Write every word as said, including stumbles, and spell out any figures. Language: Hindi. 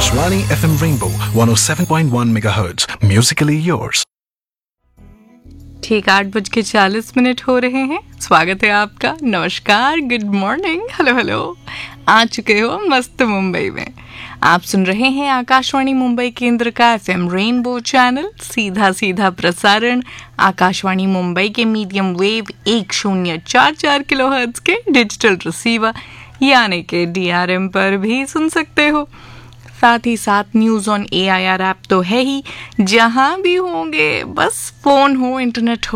Akashvani F M Rainbow one oh seven point one megahertz. Musically yours. ठीक आठ बज के चालीस मिनट हो रहे हैं। स्वागत है आपका। नमस्कार, गुड मॉर्निंग, हेलो हेलो। आ चुके हो मस्त मुंबई में। आप सुन रहे हैं आकाशवाणी मुंबई केंद्र का एफएम रेनबो चैनल, सीधा सीधा प्रसारण आकाशवाणी मुंबई के मीडियम वेव एक शून्य चार चार किलो हर्ट्ज के डिजिटल रिसीवर यानी के डीआरएम पर भी सुन सकते हो। साथ ही साथ न्यूज़ ऑन एआईआर ऐप तो है ही, जहां भी होंगे बस फोन हो, इंटरनेट हो,